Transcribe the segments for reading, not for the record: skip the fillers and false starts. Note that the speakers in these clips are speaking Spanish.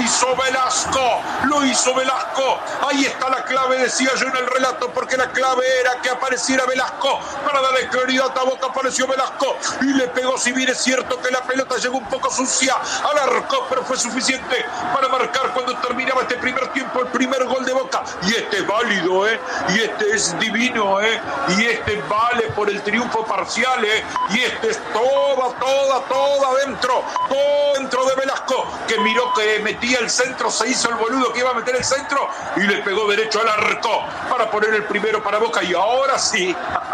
hizo Velasco, lo hizo Velasco. Ahí está la clave, decía yo en el relato, porque la clave era que apareciera Velasco para darle claridad a Boca. Apareció Velasco y le pegó, si bien es cierto que la pelota llegó un poco sucia al arco, pero fue suficiente para marcar cuando terminaba este primer tiempo el primer gol de Boca. Y este es válido, y este es divino, y este vale por el triunfo parcial, y este es todo dentro de Velasco, que miró que metía el centro, se hizo el boludo que iba a meter el centro y le pegó derecho al arco para poner el primero para Boca. Y ahora sí,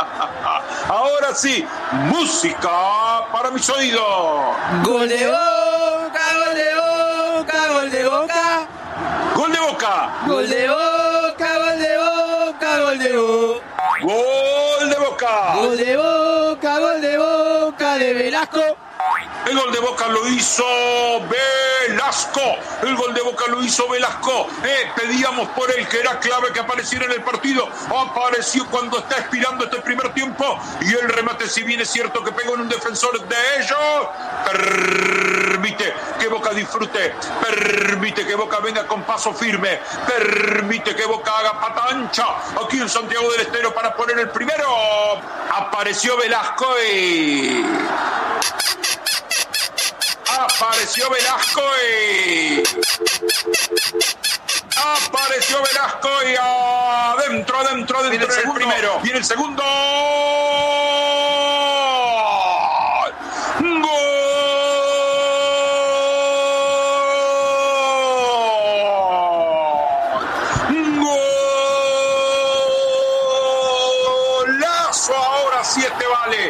música para mis oídos. Gol de Boca, gol de Boca, gol de Boca. Gol de Boca. Gol de Boca, gol de Boca, gol de Boca. Gol de Boca. Gol de Boca, gol de Boca de Velasco. El gol de Boca lo hizo Velasco. El gol de Boca lo hizo Velasco. Pedíamos por él que era clave que apareciera en el partido. Apareció cuando está expirando este primer tiempo. Y el remate, si bien es cierto que pegó en un defensor de ellos, permite que Boca disfrute. Permite que Boca venga con paso firme. Permite que Boca haga pata ancha aquí en Santiago del Estero para poner el primero. Apareció Velasco y... Apareció Velasco y adentro viene el primero. Viene el segundo. Golazo. Ahora sí este vale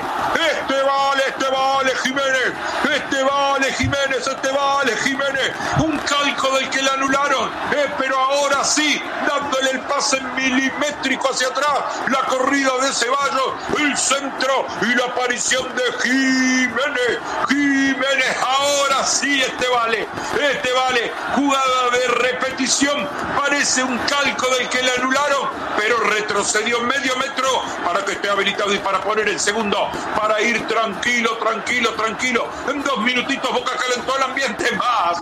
Jiménez, un calco del que le anularon, pero ahora sí, dándole el pase milimétrico hacia atrás, la corrida de Ceballos, el centro y la aparición de Jiménez, ahora sí este vale, jugada de repetición, parece un calco del que le anularon, pero retrocedió medio metro para que esté habilitado y para poner el segundo, para ir tranquilo, en 2 minutitos Boca calentó el ambiente, más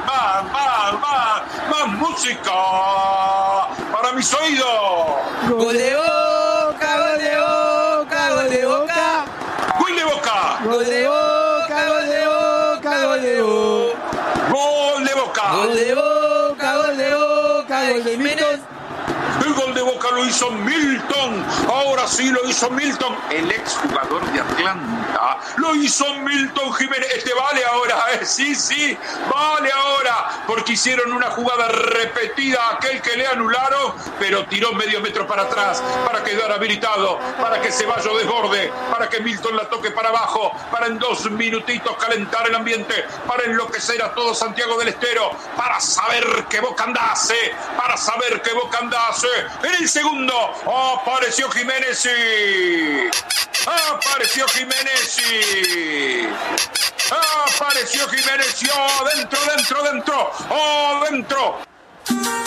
música para mis oídos. Gol de Boca, gol de Boca, gol de Boca. Gol de Boca. Gol de Boca, gol de Boca, gol de Boca. Gol de Boca. Gol de Boca, gol de Boca de Jiménez. El gol de Boca lo hizo Milton. Ahora sí lo hizo Milton, el exjugador de Atlanta. Lo hizo Milton Jiménez. Este vale ahora, sí, vale ahora. Porque hicieron una jugada repetida a aquel que le anularon, pero tiró medio metro para atrás para quedar habilitado, para que Ceballos desborde, para que Milton la toque para abajo, para en 2 minutitos calentar el ambiente, para enloquecer a todo Santiago del Estero, para saber que Boca andase, En el segundo apareció Jiménez y... adentro.